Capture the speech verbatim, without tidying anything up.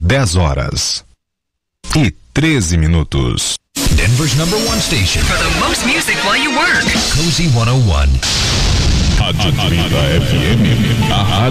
dez horas e treze minutos. Denver's number one station for the most music while you work. Cozy cento e um. Rádio trinta F M, a rádio